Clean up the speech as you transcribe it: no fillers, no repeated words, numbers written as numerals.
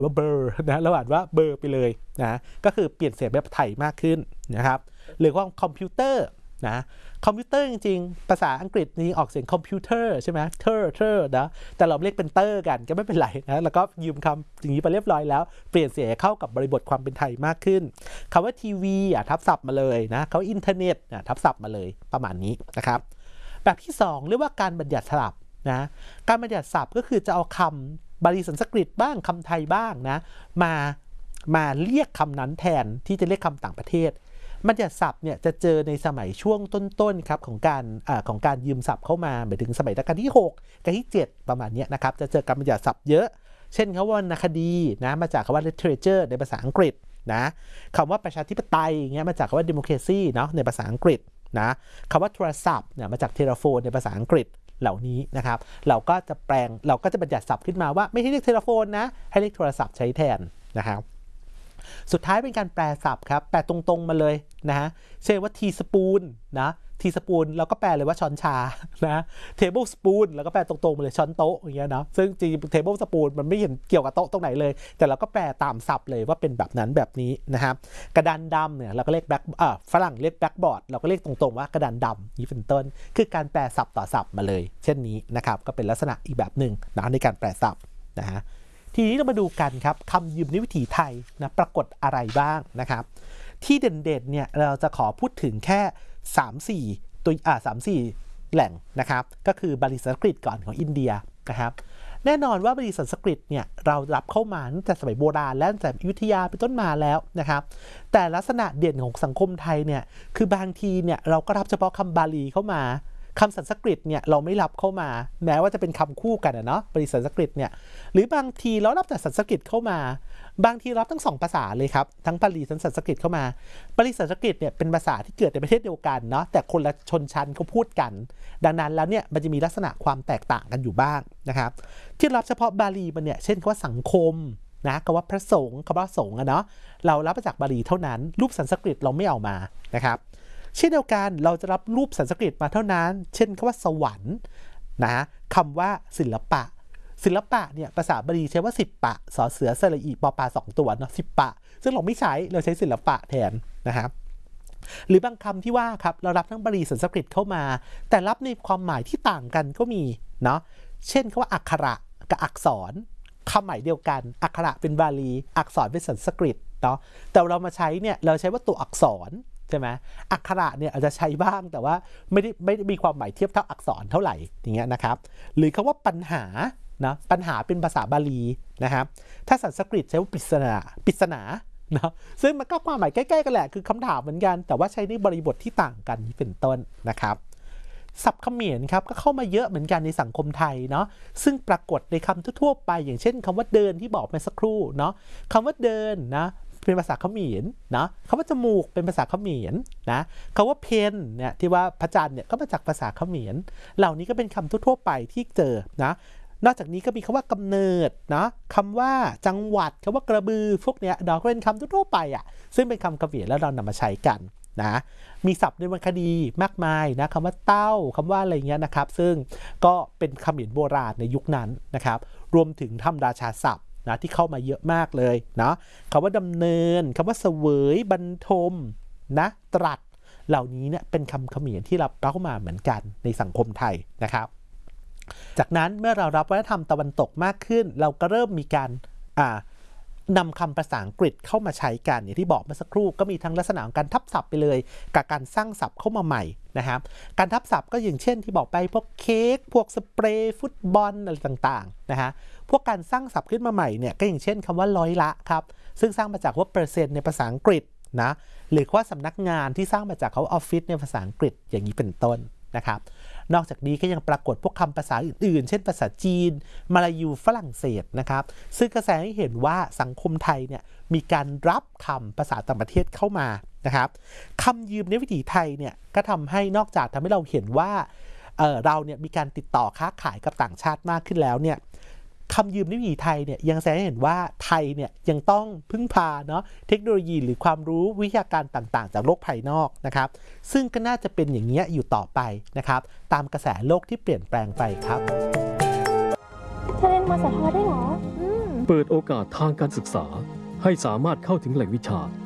ว่าเบอร์นะเราอ่านว่าเบอร์ไปเลยนะก็คือเปลี่ยนเสียงแบบไทยมากขึ้นนะครับหรือว่าคอมพิวเตอร์นะคอมพิวเตอร์จริงๆภาษาอังกฤษนี้ออกเสียงคอมพิวเตอร์ใช่ไหมเตอร์นะแต่เราเรียกเป็นเตอร์กันก็ไม่เป็นไรนะแล้วก็ยืมคำอย่างนี้ไปเรียบร้อยแล้วเปลี่ยนเสียงเข้ากับบริบทความเป็นไทยมากขึ้นคำว่าทีวีทับศัพท์มาเลยนะคำว่าอินเทอร์เน็ตทับศัพท์มาเลยประมาณนี้นะครับแบบที่2เรียกว่าการบัญญัติศัพท์นะการบัญญัติศัพท์ก็คือจะเอาคำบาลีสันสกฤตบ้างคำไทยบ้างนะมาเรียกคำนั้นแทนที่จะเรียกคำต่างประเทศบัญญัติศัพท์เนี่ยจะเจอในสมัยช่วงต้นๆครับของการยืมศัพท์เข้ามาหมายถึงสมัยรัชกาลที่6กับที่7ประมาณนี้นะครับจะเจอการบัญญัติศัพท์เยอะเช่นคำว่าวรรณคดีนะมาจากคำว่า literature ในภาษาอังกฤษนะคำว่าประชาธิปไตยอย่างเงี้ยมาจากคำว่า democracy เนาะในภาษาอังกฤษนะคำว่าโทรศัพท์เนี่ยมาจาก telephone ในภาษาอังกฤษเหล่านี้นะครับเราก็จะบัญญัติศัพท์ขึ้นมาว่าไม่ให้เรียกเทเลโฟนนะให้เรียกโทรศัพท์ใช้แทนนะครับสุดท้ายเป็นการแปลศัพท์ครับแปลตรงๆมาเลยนะฮะเช่นว่าทีสปูนนะทีสปูนเราก็แปลเลยว่าช้อนชานะเทเบิลสปูนเราก็แปลตรงๆมาเลยช้อนโต๊ะอย่างเงี้ยเนาะซึ่งจริงเทเบิลสปูนมันไม่เห็นเกี่ยวกับโต๊ะตรงไหนเลยแต่เราก็แปลตามศัพท์เลยว่าเป็นแบบนั้นแบบนี้นะครับกระดานดำเนี่ยเราก็เรียกฝรั่งเรียกแบ็กบอร์ดเราก็เรียกตรงๆว่ากระดานดำนี่เป็นต้นคือการแปลศัพท์ต่อศัพท์มาเลยเช่นนี้นะครับก็เป็นลักษณะอีกแบบหนึ่งนะในการแปลศัพท์นะฮะทีนี้เรามาดูกันครับคำยืมในวิถีไทยนะปรากฏอะไรบ้างนะครับที่เด่นๆเนี่ยเราจะขอพูดถึงแค่ 3-4 ตัว3-4 แหล่งนะครับก็คือบาลีสันสกฤตก่อนของอินเดียนะครับแน่นอนว่าบาลีสันสกฤตเนี่ยเรารับเข้ามาตั้งแต่สมัยโบราณและตั้งแต่อยุธยาเป็นต้นมาแล้วนะครับแต่ลักษณะเด่นของสังคมไทยเนี่ยคือบางทีเนี่ยเราก็รับเฉพาะคำบาลีเข้ามาคำสันสกฤตเนี่ยเราไม่รับเข้ามาแม้ว่าจะเป็นคำคู่กันเนาะบาลีสันสกฤตเนี่ยหรือบางทีเรารับแต่สันสกฤตเข้ามาบางทีรับทั้ง2ภาษาเลยครับทั้งบาลีทั้งสันสกฤตเข้ามาบาลีสันสกฤตเนี่ยเป็นภาษาที่เกิดในประเทศเดียวกันเนาะแต่คนละชนชั้นเขาพูดกันดังนั้นแล้วเนี่ยมันจะมีลักษณะความแตกต่างกันอยู่บ้างนะครับที่รับเฉพาะบาลีมันเนี่ยเช่นคำว่าสังคมนะคำว่าพระสงฆ์คำว่าสงฆ์เนาะเรารับมาจากบาลีเท่านั้นรูปสันสกฤตเราไม่เอามานะครับเช่นเดียวกันเราจะรับรูปสันสกฤตมาเท่านั้นเช่นคำว่าสวรรค์นะคำว่าศิลปะเนี่ยภาษาบาลีใช้ว่าสิบปะสอเสือสระอีปอปลา2ตัวเนาะสิบปะซึ่งเราไม่ใช้เราใช้ศิลปะแทนนะครับหรือบางคำที่ว่าครับเรารับทั้งบาลีสันสกฤตเข้ามาแต่รับในความหมายที่ต่างกันก็มีเนาะเช่นคำว่าอักขระกับอักษรคำหมายเดียวกันอักขระเป็นบาลีอักษรเป็นสันสกฤตเนาะแต่เรามาใช้เนี่ยเราใช้ว่าตัวอักษรใช่ไหมอักขระเนี่ยอาจจะใช้บ้างแต่ว่าไม่ได้มีความหมายเทียบเท่าอักษรเท่าไหร่อย่างเงี้ยนะครับหรือคำว่าปัญหานะปัญหาเป็นภาษาบาลีนะครับถ้าสันสกฤตใช้ว่าปริศนานะซึ่งมันก็ความหมายใกล้ๆกันแหละคือคำถามเหมือนกันแต่ว่าใช้ในบริบทที่ต่างกันนี้เป็นต้นนะครับศัพท์เขมรครับก็เข้ามาเยอะเหมือนกันในสังคมไทยเนาะซึ่งปรากฏในคำทั่วไปอย่างเช่นคำว่าเดินที่บอกมาสักครู่เนาะคำว่าเดินนะเป็นภาษาเขมรนะคำว่าจมูกเป็นภาษาเขมรนะคำว่าเพนเนี่ยที่ว่าพระจันทร์เนี่ยก็มาจากภาษาเขมรเหล่านี้ก็เป็นคำทั่วไปที่เจอนะนอกจากนี้ก็มีคำว่ากำเนิดนะคำว่าจังหวัดคำว่ากระบือพวกเนี้ยดอกก็เป็นคำทั่วไปอ่ะซึ่งเป็นคำเขมรแล้วเรานำมาใช้กันนะมีศัพท์ในวรรณคดีมากมายนะคำว่าเต้าคำว่าอะไรเงี้ยนะครับซึ่งก็เป็นเขมรโบราณในยุคนั้นนะครับรวมถึงทำราชาศัพท์นะที่เข้ามาเยอะมากเลยเนาะคำว่าดำเนินคำว่าเสวยบรรทมนะตรัสเหล่านี้เนี่ยเป็นคำเขมรที่รับเข้ามาเหมือนกันในสังคมไทยนะครับจากนั้นเมื่อเรารับวัฒนธรรมตะวันตกมากขึ้นเราก็เริ่มมีการนำคำภาษาอังกฤษเข้ามาใช้กันอย่างที่บอกเมื่อสักครู่ก็มีทั้งลักษณะของการทับศัพท์ไปเลยกับการสร้างศัพท์เข้ามาใหม่นะครับการทับศัพท์ก็อย่างเช่นที่บอกไปพวกเค้กพวกสเปรย์ฟุตบอลอะไรต่างๆนะฮะพวกการสร้างศัพท์ขึ้นมาใหม่เนี่ยก็อย่างเช่นคำว่าร้อยละครับซึ่งสร้างมาจากว่าเปอร์เซ็นต์ในภาษาอังกฤษนะหรือว่าสำนักงานที่สร้างมาจากเขาออฟฟิศในภาษาอังกฤษอย่างนี้เป็นต้นนะครับนอกจากนี้ก็ยังปรากฏพวกคำภาษาอื่นๆเช่นภาษาจีนมาลายูฝรั่งเศสนะครับซึ่งก็แสดงให้เห็นว่าสังคมไทยเนี่ยมีการรับคำภาษาต่างประเทศเข้ามานะครับคำยืมในวิถีไทยเนี่ยก็ทำให้นอกจากทำให้เราเห็นว่าเราเนี่ยมีการติดต่อค้าขายกับต่างชาติมากขึ้นแล้วเนี่ยคำยืมในวิถีไทยเนี่ยยังแสดงให้เห็นว่าไทยเนี่ยยังต้องพึ่งพาเนาะเทคโนโลยีหรือความรู้วิทยาการต่างๆจากโลกภายนอกนะครับซึ่งก็น่าจะเป็นอย่างนี้อยู่ต่อไปนะครับตามกระแสโลกที่เปลี่ยนแปลงไปครับเธอเรียนมสทได้เหรอเปิดโอกาสทางการศึกษาให้สามารถเข้าถึงแหล่งวิชา